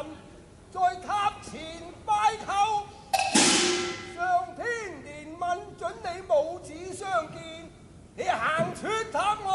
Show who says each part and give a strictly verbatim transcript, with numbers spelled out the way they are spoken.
Speaker 1: 在塔前拜叩。上天憐憫准你母子相見，你行出塔外。